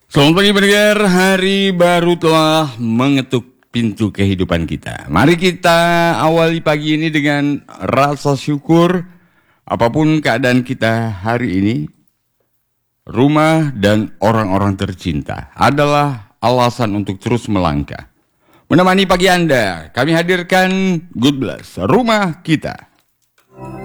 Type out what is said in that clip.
Selamat pagi pendengar, hari baru telah mengetuk pintu kehidupan kita. Mari kita awali pagi ini dengan rasa syukur. Apapun keadaan kita hari ini, rumah dan orang-orang tercinta adalah alasan untuk terus melangkah. Menemani pagi Anda, kami hadirkan Good Bless, rumah kita.